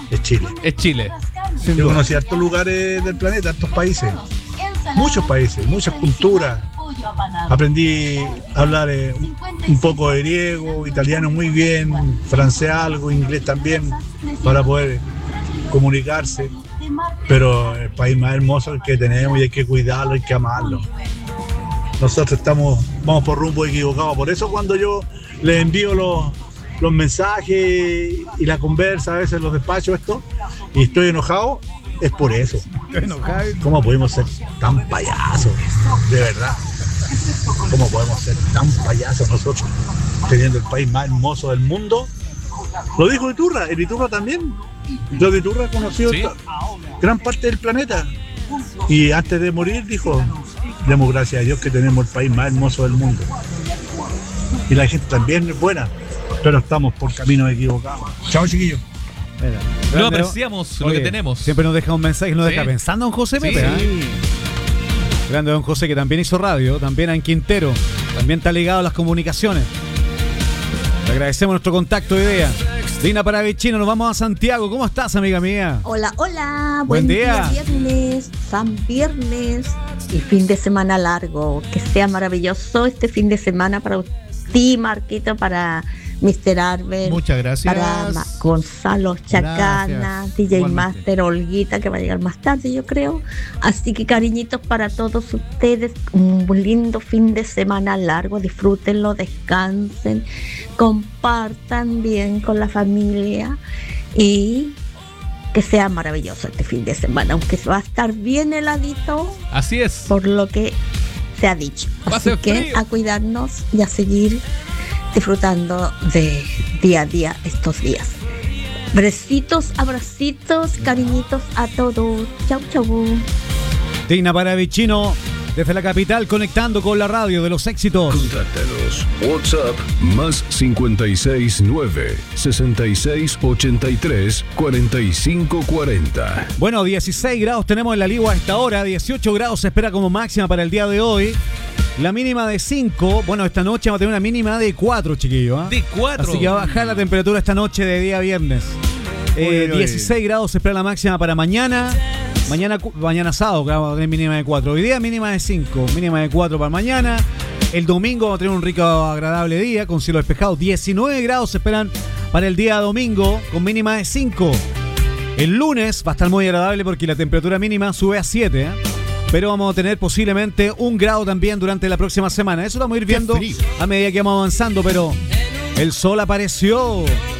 es Chile. Es Chile. Yo conocí hartos lugares del planeta, hartos países, muchos países, muchas culturas. Aprendí a hablar un poco de griego, italiano muy bien, francés algo, inglés también, para poder comunicarse. Pero el país más hermoso es el que tenemos y hay que cuidarlo, hay que amarlo. Nosotros vamos por rumbo equivocado. Por eso cuando yo les envío los mensajes y la conversa, a veces los despachos y estoy enojado, es por eso. ¿Cómo podemos ser tan payasos? De verdad. ¿Cómo podemos ser tan payasos nosotros, teniendo el país más hermoso del mundo? Lo dijo Iturra, el Iturra también. Yo de Iturra conocí gran parte del planeta. Y antes de morir dijo, demos gracias a Dios que tenemos el país más hermoso del mundo. Y la gente también es buena, pero estamos por caminos equivocados. Chao, chiquillos. No apreciamos lo que tenemos. Siempre nos deja un mensaje, nos deja pensando en José Pepe. Grande don José, que también hizo radio, también en Quintero, también está ligado a las comunicaciones. Le agradecemos nuestro contacto de idea. Dina Paravicino, nos vamos a Santiago. ¿Cómo estás, amiga mía? Hola, hola. Buen día. Viernes, San Viernes y fin de semana largo. Que sea maravilloso este fin de semana para ti, Marquito, para Mr. Arbel. Muchas gracias. Para Gonzalo Chacana, Gracias. DJ Igualmente. Master Olguita, que va a llegar más tarde, yo creo. Así que cariñitos para todos ustedes. Un lindo fin de semana largo. Disfrútenlo, descansen, compartan bien con la familia y que sea maravilloso este fin de semana, aunque va a estar bien heladito. Así es. Por lo que se ha dicho. Va a Así ser que frío. a cuidarnos y a seguir disfrutando de día a día estos días. Besitos, abracitos, cariñitos a todos. Chau, chau. Dina Paravicino, desde la capital, conectando con la radio de los éxitos. Contáctanos. WhatsApp más 569 6683 4540. Bueno, 16 grados tenemos en la Ligua a esta hora, 18 grados se espera como máxima para el día de hoy. La mínima de 5, bueno, esta noche vamos a tener una mínima de 4, chiquillos. ¿Eh? De 4. Así que va a bajar la temperatura esta noche de día viernes. 16 grados se espera la máxima para mañana. Mañana sábado, que vamos a tener mínima de 4. Hoy día mínima de 5, mínima de 4 para mañana. El domingo vamos a tener un rico, agradable día con cielo despejado. 19 grados se esperan para el día domingo con mínima de 5. El lunes va a estar muy agradable porque la temperatura mínima sube a 7, ¿eh? Pero vamos a tener posiblemente 1 grado también durante la próxima semana. Eso lo vamos a ir viendo a medida que vamos avanzando, pero el sol apareció.